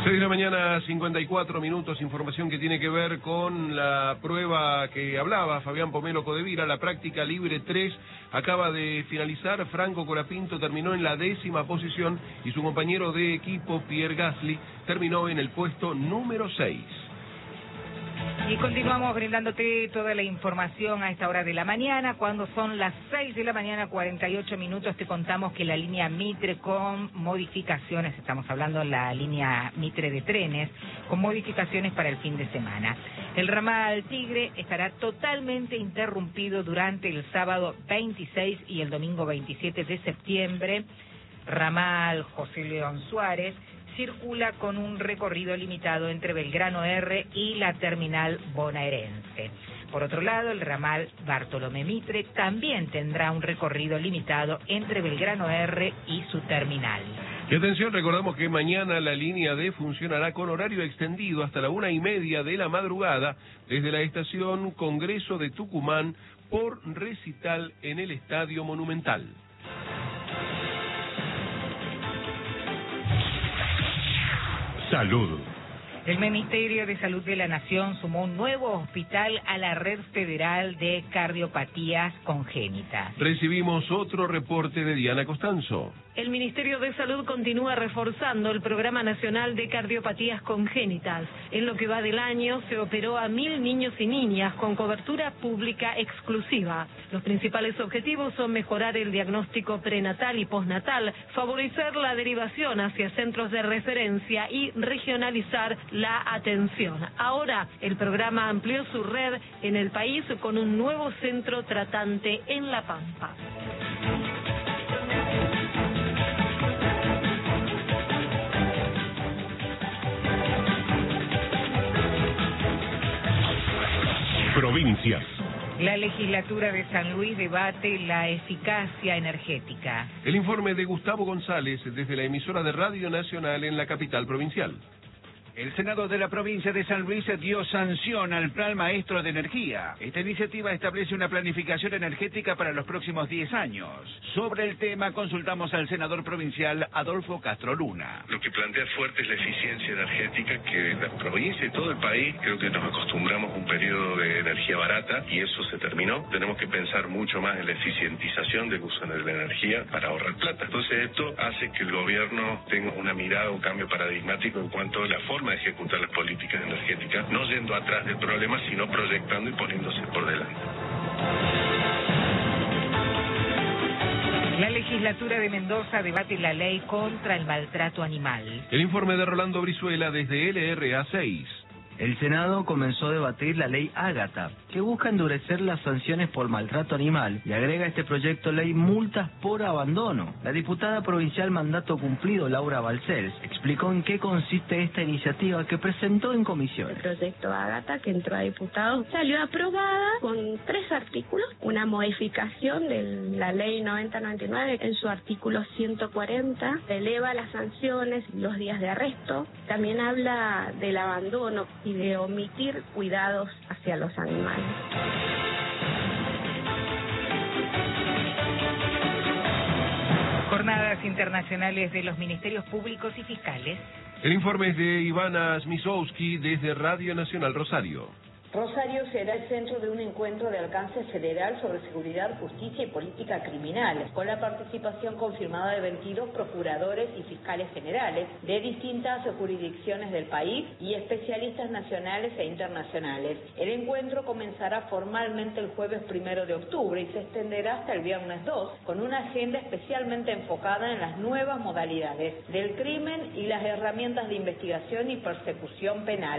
6 de la mañana, 54 minutos, información que tiene que ver con la prueba que hablaba Fabián Pomelo Codevira, la práctica libre 3, acaba de finalizar. Franco Colapinto terminó en la 10ª posición y su compañero de equipo, Pierre Gasly, terminó en el puesto número 6. Y continuamos brindándote toda la información a esta hora de la mañana. Cuando son las 6 de la mañana, 48 minutos, te contamos que la línea Mitre con modificaciones, estamos hablando de la línea Mitre de trenes, con modificaciones para el fin de semana. El ramal Tigre estará totalmente interrumpido durante el sábado 26 y el domingo 27 de septiembre. Ramal José León Suárez circula con un recorrido limitado entre Belgrano R y la terminal bonaerense. Por otro lado, el ramal Bartolomé Mitre también tendrá un recorrido limitado entre Belgrano R y su terminal. Y atención, recordamos que mañana la línea D funcionará con horario extendido hasta la 1:30 de la madrugada desde la estación Congreso de Tucumán por recital en el Estadio Monumental. Salud. El Ministerio de Salud de la Nación sumó un nuevo hospital a la red federal de cardiopatías congénitas. Recibimos otro reporte de Diana Costanzo. El Ministerio de Salud continúa reforzando el Programa Nacional de Cardiopatías Congénitas. En lo que va del año se operó a 1.000 niños y niñas con cobertura pública exclusiva. Los principales objetivos son mejorar el diagnóstico prenatal y postnatal, favorecer la derivación hacia centros de referencia y regionalizar la atención. Ahora, el programa amplió su red en el país con un nuevo centro tratante en La Pampa. Provincias. La legislatura de San Luis debate la eficacia energética. El informe de Gustavo González desde la emisora de Radio Nacional en la capital provincial. El Senado de la provincia de San Luis dio sanción al Plan Maestro de Energía. Esta iniciativa establece una planificación energética para los próximos 10 años. Sobre el tema consultamos al senador provincial Adolfo Castro Luna. Lo que plantea fuerte es la eficiencia energética, que en la provincia y todo el país creo que nos acostumbramos a un periodo de energía barata y eso se terminó. Tenemos que pensar mucho más en la eficientización del uso de la energía para ahorrar plata. Entonces esto hace que el gobierno tenga una mirada, un cambio paradigmático en cuanto a la forma de ejecutar las políticas energéticas, no yendo atrás del problema, sino proyectando y poniéndose por delante. La legislatura de Mendoza debate la ley contra el maltrato animal. El informe de Rolando Brizuela desde LRA 6. El Senado comenzó a debatir la ley Ágata, que busca endurecer las sanciones por maltrato animal y agrega a este proyecto ley multas por abandono. La diputada provincial mandato cumplido, Laura Balcells, explicó en qué consiste esta iniciativa que presentó en comisión. El proyecto Ágata, que entró a diputados, salió aprobada con 3 artículos, una modificación de la ley 9099 en su artículo 140, eleva las sanciones, los días de arresto, también habla del abandono y de omitir cuidados hacia los animales. Jornadas internacionales de los ministerios públicos y fiscales. El informe es de Ivana Smisowski desde Radio Nacional Rosario. Rosario será el centro de un encuentro de alcance federal sobre seguridad, justicia y política criminal, con la participación confirmada de 22 procuradores y fiscales generales de distintas jurisdicciones del país y especialistas nacionales e internacionales. El encuentro comenzará formalmente el jueves 1 de octubre y se extenderá hasta el viernes 2, con una agenda especialmente enfocada en las nuevas modalidades del crimen y las herramientas de investigación y persecución penal.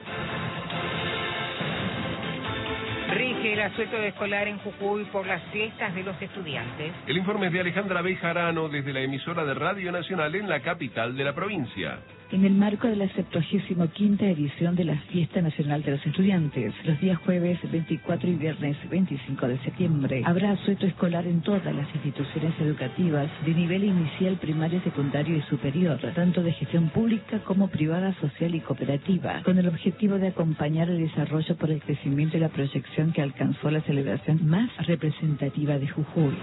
Rige el asueto escolar en Jujuy por las fiestas de los estudiantes. El informe es de Alejandra Bejarano desde la emisora de Radio Nacional en la capital de la provincia. En el marco de la 75ª edición de la Fiesta Nacional de los Estudiantes, los días jueves 24 y viernes 25 de septiembre, habrá asueto escolar en todas las instituciones educativas de nivel inicial, primario, secundario y superior, tanto de gestión pública como privada, social y cooperativa, con el objetivo de acompañar el desarrollo por el crecimiento y la proyección que alcanzó la celebración más representativa de Jujuy.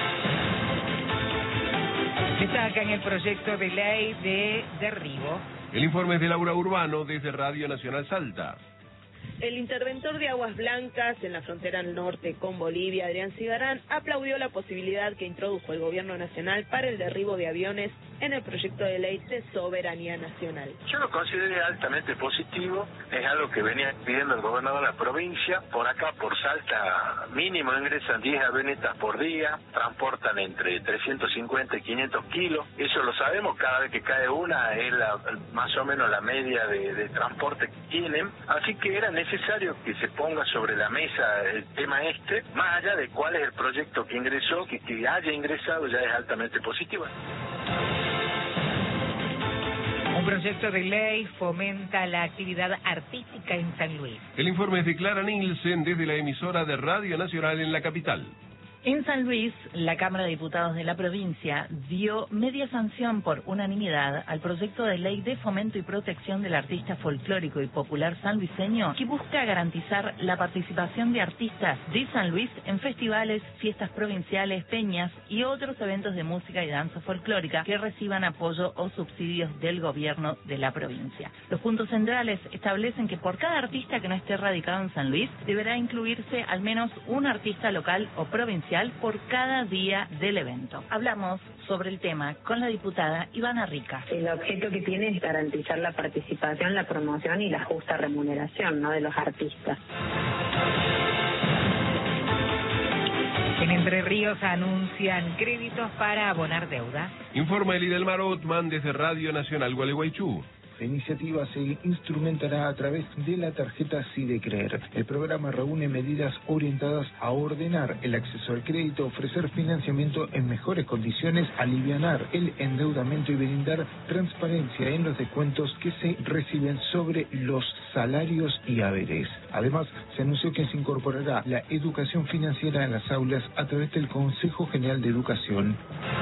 Destaca en el proyecto de ley de derribo El informe es de Laura Urbano desde Radio Nacional Salta. El interventor de Aguas Blancas en la frontera norte con Bolivia, Adrián Cigarán, aplaudió la posibilidad que introdujo el gobierno nacional para el derribo de aviones en el proyecto de ley de soberanía nacional. Yo lo consideré altamente positivo, es algo que venía pidiendo el gobernador de la provincia. Por acá, por Salta, mínimo ingresan 10 avionetas por día, transportan entre 350 y 500 kilos, eso lo sabemos, cada vez que cae una es más o menos la media de transporte que tienen, así que era necesario que se ponga sobre la mesa el tema más allá de cuál es el proyecto que ingresó, que haya ingresado ya es altamente positivo. Un proyecto de ley fomenta la actividad artística en San Luis. El informe es de Clara Nielsen desde la emisora de Radio Nacional en la capital. En San Luis, la Cámara de Diputados de la provincia dio media sanción por unanimidad al proyecto de ley de fomento y protección del artista folclórico y popular sanluiseño que busca garantizar la participación de artistas de San Luis en festivales, fiestas provinciales, peñas y otros eventos de música y danza folclórica que reciban apoyo o subsidios del gobierno de la provincia. Los puntos centrales establecen que por cada artista que no esté radicado en San Luis deberá incluirse al menos un artista local o provincial por cada día del evento. Hablamos sobre el tema con la diputada Ivana Rica. El objeto que tiene es garantizar la participación, la promoción y la justa remuneración, ¿no?, de los artistas. En Entre Ríos anuncian créditos para abonar deuda. Informa Elidelmar Otman desde Radio Nacional Gualeguaychú. La iniciativa se instrumentará a través de la tarjeta SIDECREER. El programa reúne medidas orientadas a ordenar el acceso al crédito, ofrecer financiamiento en mejores condiciones, alivianar el endeudamiento y brindar transparencia en los descuentos que se reciben sobre los salarios y haberes. Además, se anunció que se incorporará la educación financiera en las aulas a través del Consejo General de Educación.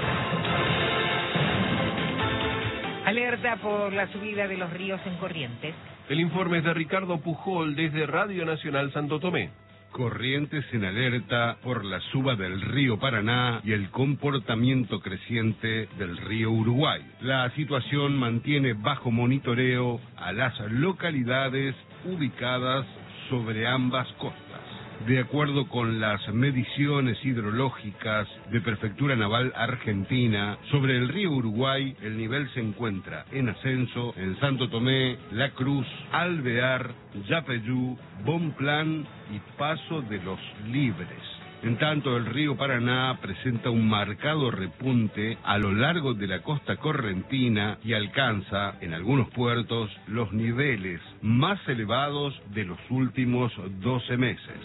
Alerta por la subida de los ríos en Corrientes. El informe es de Ricardo Pujol desde Radio Nacional Santo Tomé. Corrientes en alerta por la suba del río Paraná y el comportamiento creciente del río Uruguay. La situación mantiene bajo monitoreo a las localidades ubicadas sobre ambas costas. De acuerdo con las mediciones hidrológicas de Prefectura Naval Argentina, sobre el río Uruguay el nivel se encuentra en ascenso en Santo Tomé, La Cruz, Alvear, Yapeyú, Bonplan y Paso de los Libres. En tanto, el río Paraná presenta un marcado repunte a lo largo de la costa correntina y alcanza, en algunos puertos, los niveles más elevados de los últimos 12 meses.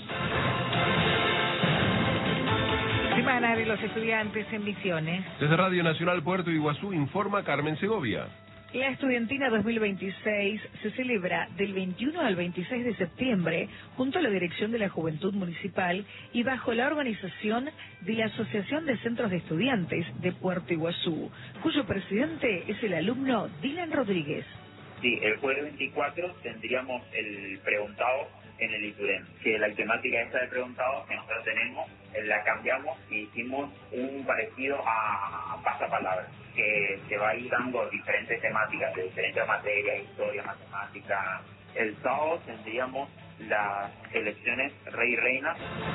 Semana de los estudiantes en Misiones. Desde Radio Nacional Puerto Iguazú informa Carmen Segovia. La Estudiantina 2026 se celebra del 21 al 26 de septiembre junto a la Dirección de la Juventud Municipal y bajo la organización de la Asociación de Centros de Estudiantes de Puerto Iguazú, cuyo presidente es el alumno Dylan Rodríguez. Sí, el jueves 24 tendríamos el preguntado en el ITUREM, que la temática esta de preguntado que nosotros tenemos, la cambiamos y hicimos un parecido a pasapalabra, que se va a ir dando diferentes temáticas de diferentes materias, historia, matemática. El sábado tendríamos las elecciones rey y reina.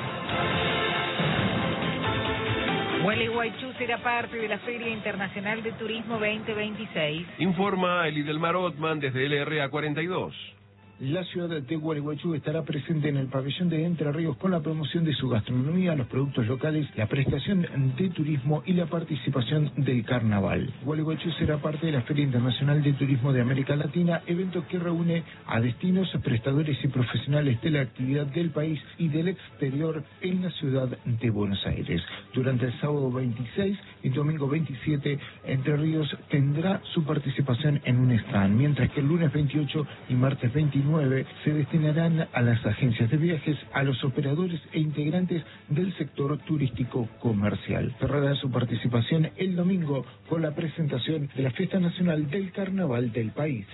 Gualeguaychú será parte de la Feria Internacional de Turismo 2026. Informa Elidelmar Otman desde LRA 42. La ciudad de Gualeguaychú estará presente en el pabellón de Entre Ríos con la promoción de su gastronomía, los productos locales, la prestación de turismo y la participación del carnaval. Gualeguaychú será parte de la Feria Internacional de Turismo de América Latina, evento que reúne a destinos, prestadores y profesionales de la actividad del país y del exterior en la ciudad de Buenos Aires. Durante el sábado 26 y domingo 27, Entre Ríos tendrá su participación en un stand, mientras que el lunes 28 y martes 29 se destinarán a las agencias de viajes, a los operadores e integrantes del sector turístico comercial. Cerrará su participación el domingo con la presentación de la Fiesta Nacional del Carnaval del país.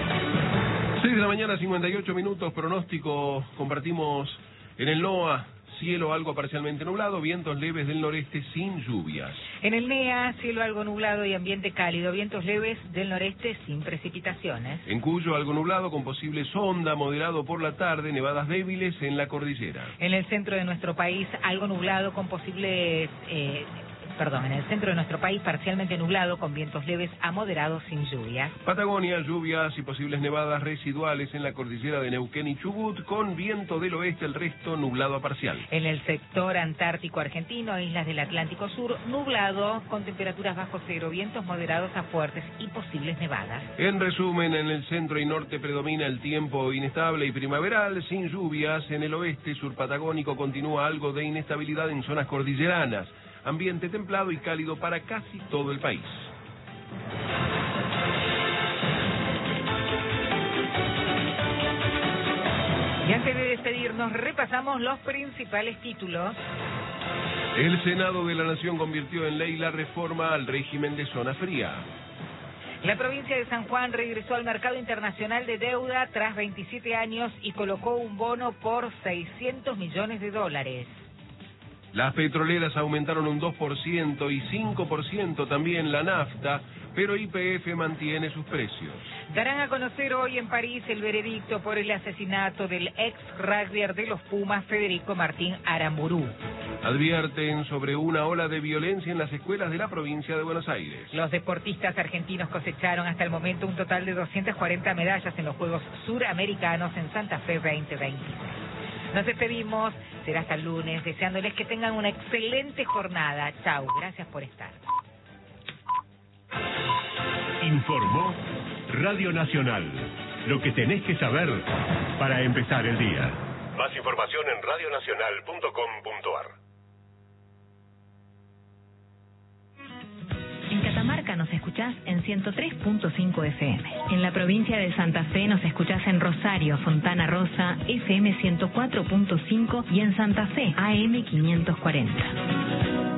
De la mañana, 58 minutos, pronóstico, compartimos en el NOA, cielo algo parcialmente nublado, vientos leves del noreste sin lluvias. En el NEA, cielo algo nublado y ambiente cálido, vientos leves del noreste sin precipitaciones. En Cuyo, algo nublado con posible sonda, moderado por la tarde, nevadas débiles en la cordillera. En el centro de nuestro país, algo nublado con posibles... en el centro de nuestro país, parcialmente nublado, con vientos leves a moderados sin lluvias. Patagonia, lluvias y posibles nevadas residuales en la cordillera de Neuquén y Chubut, con viento del oeste, el resto nublado a parcial. En el sector antártico argentino, islas del Atlántico Sur, nublado, con temperaturas bajo cero, vientos moderados a fuertes y posibles nevadas. En resumen, en el centro y norte predomina el tiempo inestable y primaveral, sin lluvias. En el oeste surpatagónico continúa algo de inestabilidad en zonas cordilleranas. Ambiente templado y cálido para casi todo el país. Y antes de despedirnos, repasamos los principales títulos. El Senado de la Nación convirtió en ley la reforma al régimen de zona fría. La provincia de San Juan regresó al mercado internacional de deuda tras 27 años y colocó un bono por $600 millones. Las petroleras aumentaron un 2% y 5% también la nafta, pero YPF mantiene sus precios. Darán a conocer hoy en París el veredicto por el asesinato del ex rugbyer de los Pumas, Federico Martín Aramburu. Advierten sobre una ola de violencia en las escuelas de la provincia de Buenos Aires. Los deportistas argentinos cosecharon hasta el momento un total de 240 medallas en los Juegos Suramericanos en Santa Fe 2020. Nos despedimos, será hasta el lunes, deseándoles que tengan una excelente jornada. Chau, gracias por estar. Informó Radio Nacional. Lo que tenés que saber para empezar el día. Más información en radionacional.com.ar. En Catamarca nos escuchás en 103.5 FM. En la provincia de Santa Fe nos escuchás en Rosario, Fontana Rosa, FM 104.5 y en Santa Fe, AM 540.